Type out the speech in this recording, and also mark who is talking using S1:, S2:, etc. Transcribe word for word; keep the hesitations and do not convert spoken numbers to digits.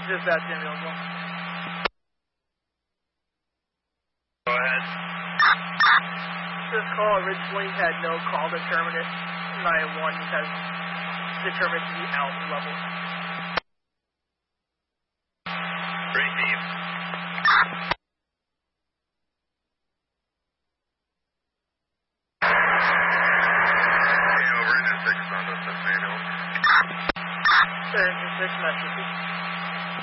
S1: Just that Jimmy Oswald.
S2: Go ahead.
S1: This call originally had no call determinant nine one because determined to be out level.
S2: Pretty deep. Okay, over into six on the manual.
S1: Engine six, Master